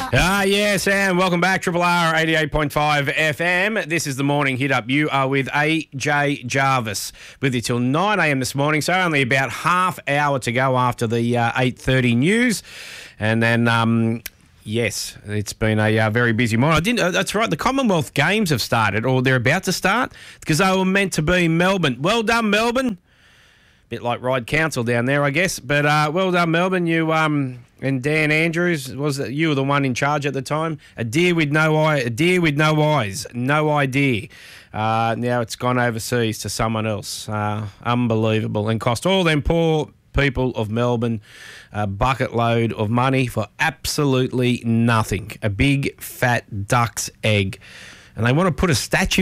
Yeah, Sam. Welcome back. Triple R 88.5 FM. This is the morning hit up. You are with AJ Jarvis with you till 9 a.m. this morning. So only about half hour to go after the 8:30 news, and then. Yes, it's been a very busy morning. That's right. The Commonwealth Games have started, or they're about to start, because they were meant to be in Melbourne. Well done, Melbourne. Bit like Ryde Council down there, I guess. But well done, Melbourne. You and Dan Andrews, you were the one in charge at the time. A deer with no eyes, no idea. Now it's gone overseas to someone else. Unbelievable, and cost all them poor people of Melbourne a bucket load of money for absolutely nothing. A big fat duck's egg, and they want to put a statue